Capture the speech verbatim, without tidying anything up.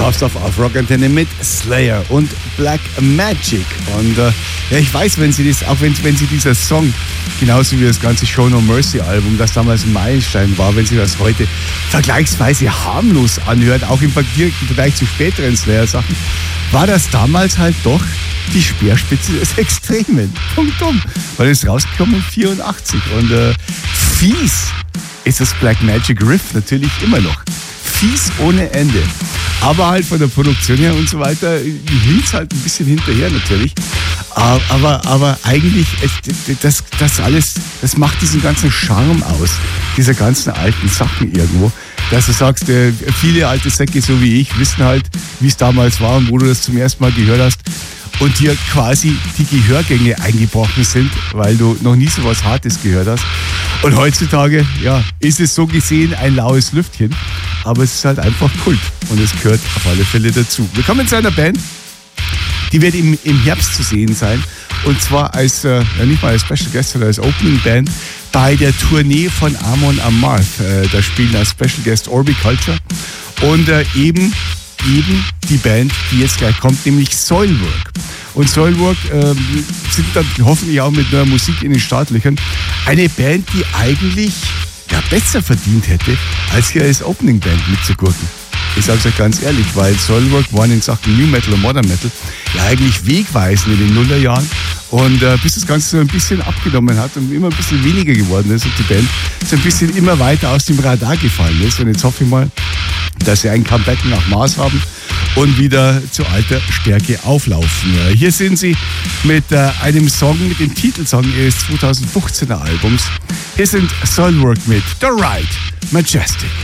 darfst auf, auf Rock Antenne mit Slayer und Black Magic. Und äh, ja, ich weiß, wenn sie das, auch wenn, wenn sie dieser Song, genauso wie das ganze Show No Mercy Album, das damals ein Meilenstein war, wenn sie das heute vergleichsweise harmlos anhört, auch im Vergleich, im Vergleich zu späteren Slayer-Sachen, war das damals halt doch die Speerspitze des Extremen. Punkt um. Weil es rausgekommen vierundachtzig. Und äh, fies ist das Black Magic Riff natürlich immer noch. Fies ohne Ende. Aber halt von der Produktion her und so weiter hinkt halt ein bisschen hinterher natürlich. Aber, aber eigentlich, das, das alles, das macht diesen ganzen Charme aus, dieser ganzen alten Sachen irgendwo. Dass du sagst, viele alte Säcke, so wie ich, wissen halt, wie es damals war und wo du das zum ersten Mal gehört hast. Und dir quasi die Gehörgänge eingebrochen sind, weil du noch nie so was Hartes gehört hast. Und heutzutage, ja, ist es so gesehen ein laues Lüftchen, aber es ist halt einfach Kult und es gehört auf alle Fälle dazu. Wir kommen zu einer Band, die wird im, im Herbst zu sehen sein, und zwar als, äh, ja nicht mal als Special Guest, sondern als Opening Band bei der Tournee von Amon Amarth. Äh, da spielen als Special Guest Orbiculture und äh, eben eben die Band, die jetzt gleich kommt, nämlich Soilwork. Und Soilwork ähm, sind dann hoffentlich auch mit neuer Musik in den Startlöchern. Eine Band, die eigentlich ja, besser verdient hätte, als hier als Opening Band mitzugurken. Ich sage es euch ganz ehrlich, weil Soilwork waren in Sachen New Metal und Modern Metal ja eigentlich wegweisend in den Nullerjahren. Und äh, bis das Ganze so ein bisschen abgenommen hat und immer ein bisschen weniger geworden ist und die Band so ein bisschen immer weiter aus dem Radar gefallen ist. Und jetzt hoffe ich mal, dass sie ein Comeback nach Maß haben und wieder zu alter Stärke auflaufen. Ja, hier sind sie mit äh, einem Song, mit dem Titelsong ihres zweitausendfünfzehner Albums. Hier sind Soilwork mit The Right Majestic.